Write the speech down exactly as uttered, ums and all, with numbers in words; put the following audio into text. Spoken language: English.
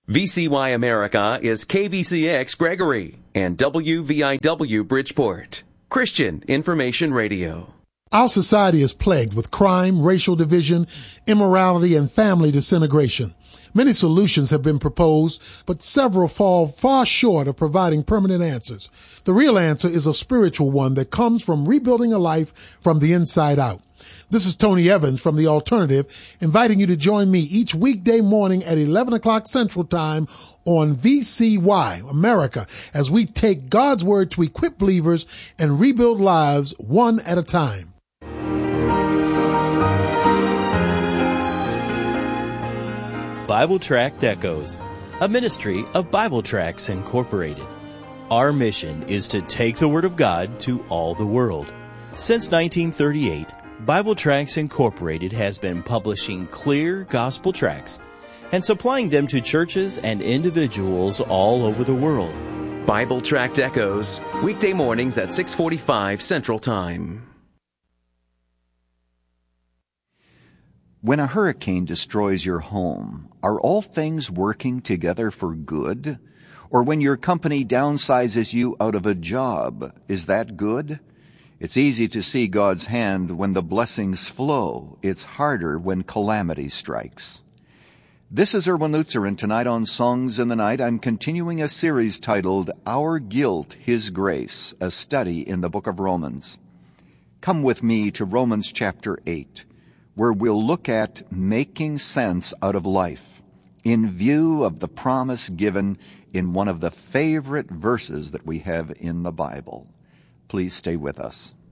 V C Y America is K V C X Gregory and W V I W Bridgeport. Christian Information Radio. Our society is plagued with crime, racial division, immorality, and family disintegration. Many solutions have been proposed, but several fall far short of providing permanent answers. The real answer is a spiritual one that comes from rebuilding a life from the inside out. This is Tony Evans from The Alternative, inviting you to join me each weekday morning at eleven o'clock Central Time on V C Y America as we take God's Word to equip believers and rebuild lives one at a time. Bible Tract Echoes, a ministry of Bible Tracts Incorporated. Our mission is to take the Word of God to all the world. Since nineteen thirty-eight, Bible Tracts Incorporated has been publishing clear gospel tracts and supplying them to churches and individuals all over the world. Bible Tract Echoes, weekday mornings at six forty-five Central Time. When a hurricane destroys your home, are all things working together for good? Or when your company downsizes you out of a job, is that good? It's easy to see God's hand when the blessings flow. It's harder when calamity strikes. This is Erwin Lutzer, and tonight on Songs in the Night, I'm continuing a series titled Our Guilt, His Grace, a study in the book of Romans. Come with me to Romans chapter eight, where we'll look at making sense out of life in view of the promise given in one of the favorite verses that we have in the Bible. Please stay with us.